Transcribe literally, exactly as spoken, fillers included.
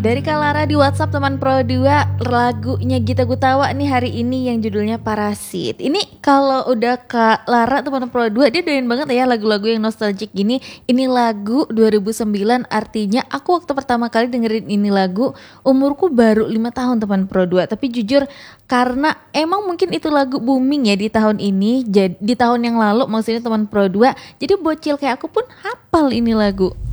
Dari Kak Lara di WhatsApp teman Pro dua, lagunya Gita Gutawa nih hari ini yang judulnya Parasit. Ini kalau udah Kak Lara teman Pro dua, dia doyan banget ya lagu-lagu yang nostalgic gini. Ini lagu dua ribu sembilan, artinya aku waktu pertama kali dengerin ini lagu umurku baru lima tahun teman Pro dua. Tapi jujur karena emang mungkin itu lagu booming ya di tahun ini, jadi di tahun yang lalu maksudnya teman Pro dua. Jadi bocil kayak aku pun hafal ini lagu.